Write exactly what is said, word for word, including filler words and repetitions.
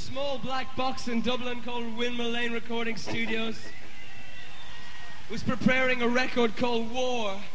small black box in Dublin called Windmill Lane Recording Studios was preparing a record called War.